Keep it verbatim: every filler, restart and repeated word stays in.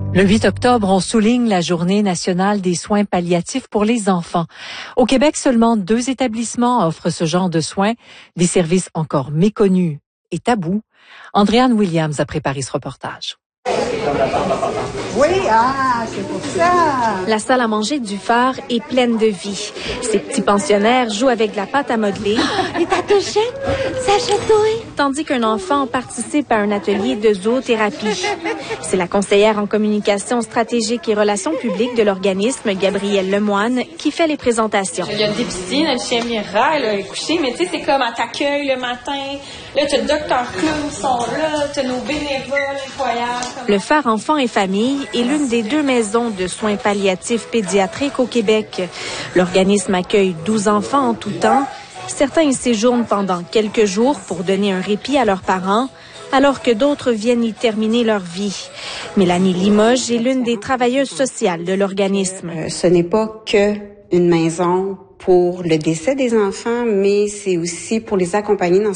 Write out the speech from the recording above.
Le huit octobre, on souligne la Journée nationale des soins palliatifs pour les enfants. Au Québec, seulement deux établissements offrent ce genre de soins, des services encore méconnus et tabous. Andréane Williams a préparé ce reportage. Oui, ah, c'est pour ça. La salle à manger du phare est pleine de vie. Ces petits pensionnaires jouent avec de la pâte à modeler. Et t'as touché? Ça chatouille. Tandis qu'un enfant participe à un atelier de zoothérapie. C'est la conseillère en communication stratégique et relations publiques de l'organisme, Gabrielle Lemoine, qui fait les présentations. Il y a une piscine, le chien Mira, elle est couchée, mais tu sais, c'est comme à t'accueil le matin. Là, t'as le docteur Clown, sont là, t'as nos bénévoles incroyables. Le phare Enfants et Familles est l'une des deux maisons de soins palliatifs pédiatriques au Québec. L'organisme accueille douze enfants en tout temps. Certains y séjournent pendant quelques jours pour donner un répit à leurs parents, alors que d'autres viennent y terminer leur vie. Mélanie Limoges est l'une des travailleuses sociales de l'organisme. Euh, ce n'est pas que une maison pour le décès des enfants, mais c'est aussi pour les accompagner dans